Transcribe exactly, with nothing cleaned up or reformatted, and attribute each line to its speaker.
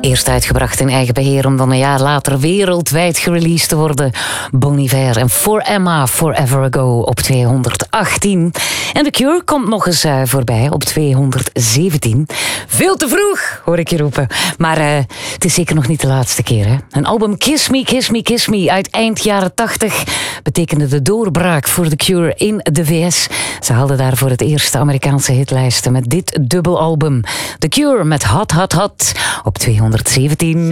Speaker 1: Eerst uitgebracht in eigen beheer om dan een jaar later wereldwijd gereleased te worden. Bon Iver en For Emma, Forever Ago op tweehonderdachttien. En The Cure komt nog eens uh, voorbij op tweehonderdzeventien. Veel te vroeg, hoor ik je roepen. Maar uh, het is zeker nog niet de laatste keer. Hè? Een album Kiss Me, Kiss Me, Kiss Me uit eind jaren tachtig betekende de doorbraak voor The Cure in de V S. Ze haalden daar voor het eerst de Amerikaanse hitlijsten met dit dubbelalbum. The Cure met Hot, Hot, Hot op tweehonderdzeventien.